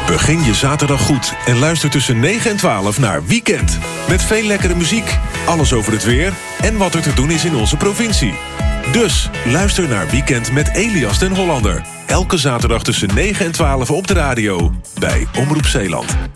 Begin je zaterdag goed en luister tussen 9 en 12 naar Weekend. Met veel lekkere muziek, alles over het weer en wat er te doen is in onze provincie. Dus luister naar Weekend met Elias den Hollander. Elke zaterdag tussen 9 en 12 op de radio bij Omroep Zeeland.